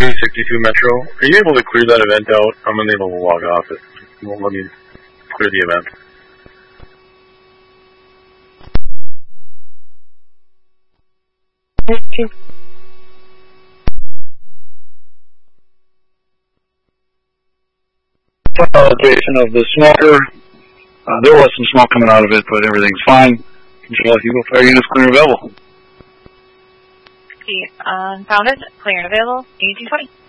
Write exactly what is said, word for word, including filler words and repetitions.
two sixty-two Metro. Are you able to clear that event out? I'm unable to log off. It won't let me clear the event. Okay. Validation of the smoker. Uh, there was some smoke coming out of it, but everything's fine. Control Eagle Fire units clear and available. Unfounded, clear and available, eighteen twenty.